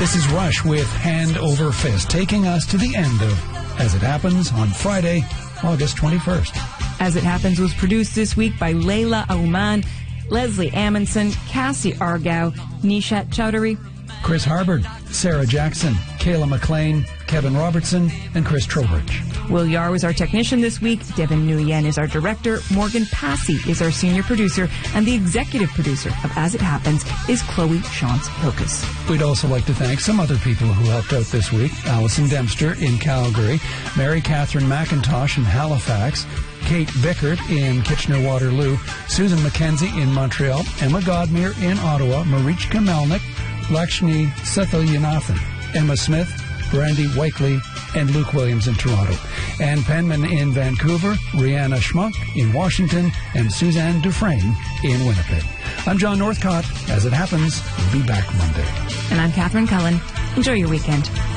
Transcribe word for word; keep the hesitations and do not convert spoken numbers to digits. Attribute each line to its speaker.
Speaker 1: This is Rush with Hand Over Fist, taking us to the end of As It Happens on Friday, August twenty-first.
Speaker 2: As It Happens was produced this week by Layla Auman, Leslie Amundsen, Cassie Argao, Nishat Chowdhury,
Speaker 1: Chris Harbord, Sarah Jackson, Kayla McLean, Kevin Robertson, and Chris Trowbridge.
Speaker 2: Will Yar was our technician this week. Devin Nguyen is our director. Morgan Passy is our senior producer. And the executive producer of As It Happens is Chloe Shantz Hilkes.
Speaker 1: We'd also like to thank some other people who helped out this week. Allison Dempster in Calgary, Mary Catherine McIntosh in Halifax, Kate Bickert in Kitchener-Waterloo, Susan McKenzie in Montreal, Emma Godmere in Ottawa, Marichka Melnick, Lakshmi Sethalyanathan, Emma Smith, Brandy Wakely, and Luke Williams in Toronto, Ann Penman in Vancouver, Rihanna Schmuck in Washington, and Suzanne Dufresne in Winnipeg. I'm John Northcott. As It Happens, we'll be back Monday.
Speaker 2: And I'm Catherine Cullen. Enjoy your weekend.